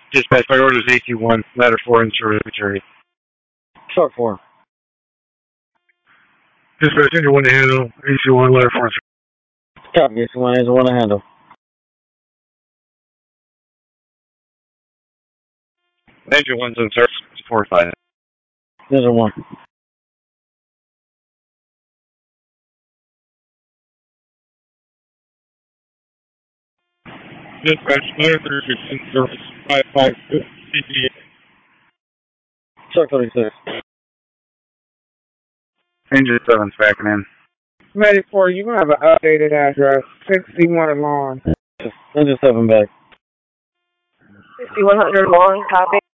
Dispatch by orders AC1, ladder 4 in service security. Truck 4. Dispatch engine 1 to handle, AC1, ladder 4 in service. Copy, AC1 is 1 to handle. Engine 1's in service, 4-5. Engine 1. Dispatch, ladder 36 in service, 5-5, CP. Truck 36. Engine 7's backing in. Medic 4, you have an updated address. 61 Lawn. Engine 7 back. 6100 Lawn, copy.